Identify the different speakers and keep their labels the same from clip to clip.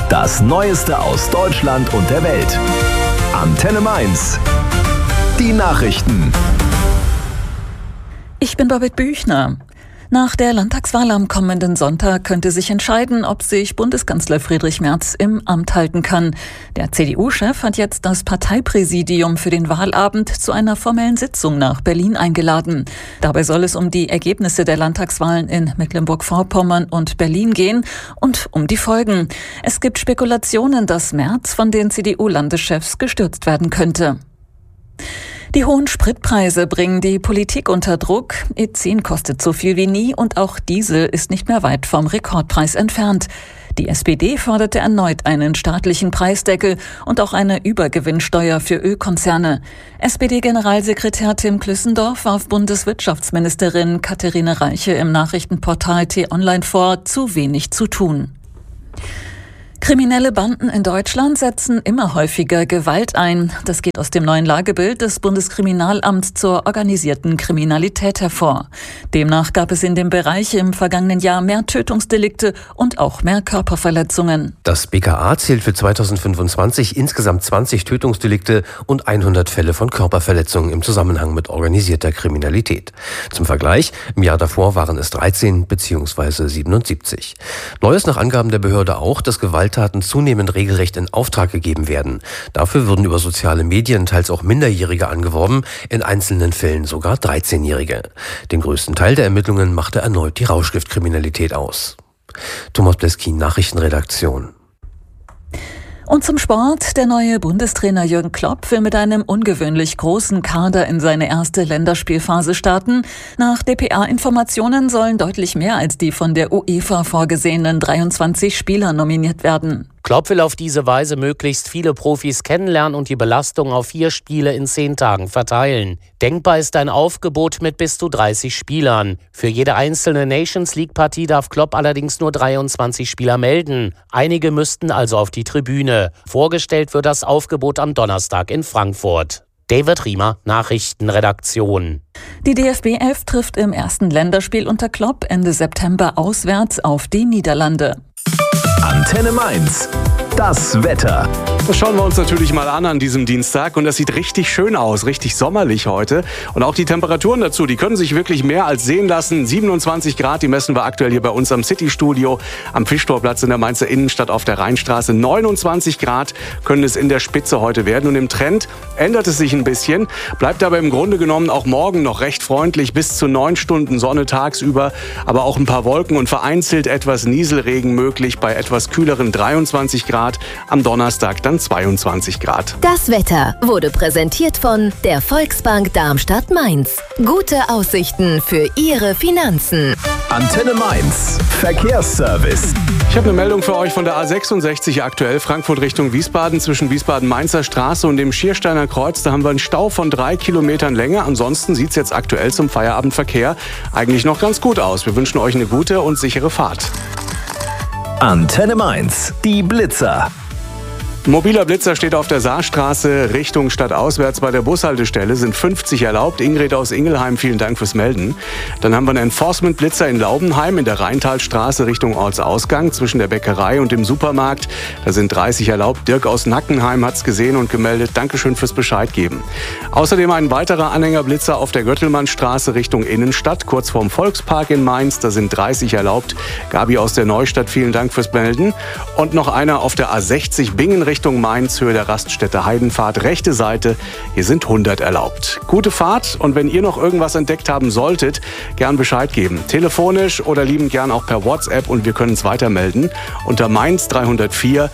Speaker 1: Das Neueste aus Deutschland und der Welt. Antenne Mainz. Die Nachrichten.
Speaker 2: Ich bin Babette Büchner. Nach der Landtagswahl am kommenden Sonntag könnte sich entscheiden, ob sich Bundeskanzler Friedrich Merz im Amt halten kann. Der CDU-Chef hat jetzt das Parteipräsidium für den Wahlabend zu einer formellen Sitzung nach Berlin eingeladen. Dabei soll es um die Ergebnisse der Landtagswahlen in Mecklenburg-Vorpommern und Berlin gehen und um die Folgen. Es gibt Spekulationen, dass Merz von den CDU-Landeschefs gestürzt werden könnte. Die hohen Spritpreise bringen die Politik unter Druck. E10 kostet so viel wie nie und auch Diesel ist nicht mehr weit vom Rekordpreis entfernt. Die SPD forderte erneut einen staatlichen Preisdeckel und auch eine Übergewinnsteuer für Ölkonzerne. SPD-Generalsekretär Tim Klüssendorf warf Bundeswirtschaftsministerin Katharina Reiche im Nachrichtenportal T-Online vor, zu wenig zu tun. Kriminelle Banden in Deutschland setzen immer häufiger Gewalt ein. Das geht aus dem neuen Lagebild des Bundeskriminalamts zur organisierten Kriminalität hervor. Demnach gab es in dem Bereich im vergangenen Jahr mehr Tötungsdelikte und auch mehr Körperverletzungen.
Speaker 3: Das BKA zählt für 2025 insgesamt 20 Tötungsdelikte und 100 Fälle von Körperverletzungen im Zusammenhang mit organisierter Kriminalität. Zum Vergleich, im Jahr davor waren es 13 bzw. 77. Neu ist nach Angaben der Behörde auch, dass Gewalttaten zunehmend regelrecht in Auftrag gegeben werden. Dafür würden über soziale Medien teils auch Minderjährige angeworben, in einzelnen Fällen sogar 13-Jährige. Den größten Teil der Ermittlungen machte erneut die Rauschgiftkriminalität aus. Thomas Bleskin, Nachrichtenredaktion.
Speaker 2: Und zum Sport. Der neue Bundestrainer Jürgen Klopp will mit einem ungewöhnlich großen Kader in seine erste Länderspielphase starten. Nach dpa-Informationen sollen deutlich mehr als die von der UEFA vorgesehenen 23 Spieler nominiert werden.
Speaker 4: Klopp will auf diese Weise möglichst viele Profis kennenlernen und die Belastung auf 4 Spiele in 10 Tagen verteilen. Denkbar ist ein Aufgebot mit bis zu 30 Spielern. Für jede einzelne Nations-League-Partie darf Klopp allerdings nur 23 Spieler melden. Einige müssten also auf die Tribüne. Vorgestellt wird das Aufgebot am Donnerstag in Frankfurt. David Riemer, Nachrichtenredaktion.
Speaker 2: Die DFB 11 trifft im ersten Länderspiel unter Klopp Ende September auswärts auf die Niederlande.
Speaker 1: Antenne Mainz. Das Wetter.
Speaker 5: Das schauen wir uns natürlich mal an diesem Dienstag und das sieht richtig schön aus, richtig sommerlich heute. Und auch die Temperaturen dazu, die können sich wirklich mehr als sehen lassen. 27 Grad, die messen wir aktuell hier bei uns am City-Studio, am Fischtorplatz in der Mainzer Innenstadt auf der Rheinstraße. 29 Grad können es in der Spitze heute werden und im Trend ändert es sich ein bisschen, bleibt aber im Grunde genommen auch morgen noch recht freundlich, bis zu 9 Stunden Sonne tagsüber, aber auch ein paar Wolken und vereinzelt etwas Nieselregen möglich bei etwas kühleren 23 Grad. Am Donnerstag dann 22 Grad.
Speaker 6: Das Wetter wurde präsentiert von der Volksbank Darmstadt-Mainz. Gute Aussichten für Ihre Finanzen.
Speaker 1: Antenne Mainz. Verkehrsservice.
Speaker 5: Ich habe eine Meldung für euch von der A66 aktuell, Frankfurt Richtung Wiesbaden, zwischen Wiesbaden-Mainzer Straße und dem Schiersteiner Kreuz. Da haben wir einen Stau von 3 Kilometern Länge. Ansonsten sieht es jetzt aktuell zum Feierabendverkehr eigentlich noch ganz gut aus. Wir wünschen euch eine gute und sichere Fahrt.
Speaker 1: Antenne Mainz. Die Blitzer.
Speaker 5: Mobiler Blitzer steht auf der Saarstraße Richtung stadtauswärts bei der Bushaltestelle, sind 50 erlaubt. Ingrid aus Ingelheim, vielen Dank fürs Melden. Dann haben wir einen Enforcement-Blitzer in Laubenheim in der Rheintalstraße Richtung Ortsausgang zwischen der Bäckerei und dem Supermarkt. Da sind 30 erlaubt. Dirk aus Nackenheim hat's gesehen und gemeldet. Dankeschön fürs Bescheid geben. Außerdem ein weiterer Anhängerblitzer auf der Göttelmannstraße Richtung Innenstadt, kurz vorm Volkspark in Mainz. Da sind 30 erlaubt. Gabi aus der Neustadt, vielen Dank fürs Melden. Und noch einer auf der A60 Bingen Richtung Mainz, Höhe der Raststätte Heidenfahrt, rechte Seite. Hier sind 100 erlaubt. Gute Fahrt und wenn ihr noch irgendwas entdeckt haben solltet, gern Bescheid geben. Telefonisch oder liebend gern auch per WhatsApp und wir können es weitermelden unter Mainz 304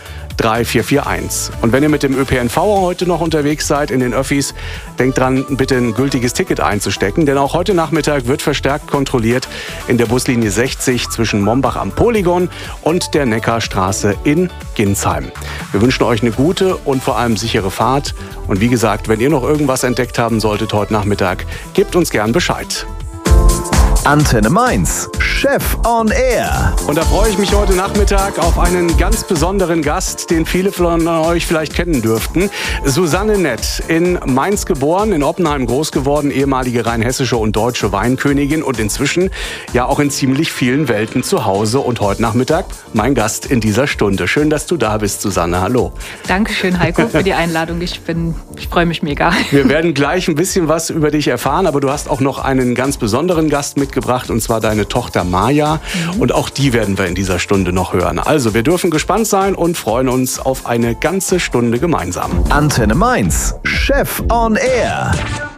Speaker 5: 3441. Und wenn ihr mit dem ÖPNV heute noch unterwegs seid in den Öffis, denkt dran, bitte ein gültiges Ticket einzustecken, denn auch heute Nachmittag wird verstärkt kontrolliert in der Buslinie 60 zwischen Mombach am Polygon und der Neckarstraße in Ginsheim. Wir wünschen euch eine gute und vor allem sichere Fahrt. Und wie gesagt, wenn ihr noch irgendwas entdeckt haben solltet heute Nachmittag, gebt uns gern Bescheid.
Speaker 1: Antenne Mainz, Chef on Air.
Speaker 5: Und da freue ich mich heute Nachmittag auf einen ganz besonderen Gast, den viele von euch vielleicht kennen dürften. Susanne Nett, in Mainz geboren, in Oppenheim groß geworden, ehemalige rheinhessische und deutsche Weinkönigin und inzwischen ja auch in ziemlich vielen Welten zu Hause. Und heute Nachmittag mein Gast in dieser Stunde. Schön, dass du da bist, Susanne. Hallo.
Speaker 7: Dankeschön, Heiko, für die Einladung. Ich freue mich mega.
Speaker 5: Wir werden gleich ein bisschen was über dich erfahren, aber du hast auch noch einen ganz besonderen Gast mitgebracht, und zwar deine Tochter Maja. Und auch die werden wir in dieser Stunde noch hören. Also, wir dürfen gespannt sein und freuen uns auf eine ganze Stunde gemeinsam.
Speaker 1: Antenne Mainz, Chef on Air.